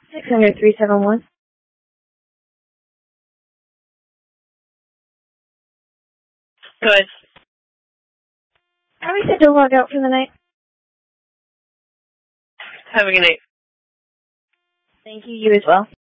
600-371. Good. Are we set to log out for the night? Have a good night. Thank you. You as well.